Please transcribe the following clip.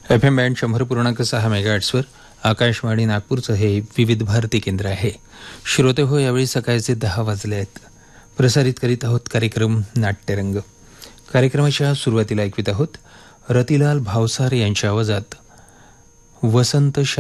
FM band 100.6 मेगाहर्ट्झवर Akashvani नागपूरचं हे विविध भारती केंद्र आहे. श्रोते हो, यावेळी सकाळचे 10 वाजले आहेत. प्रसारित करीत आहोत कार्यक्रम नाट्यरंग. कार्यक्रमाच्या सुरुवातीला ऐकवित आहोत रतिलाल भावसार यांच्या आवाजात वसंत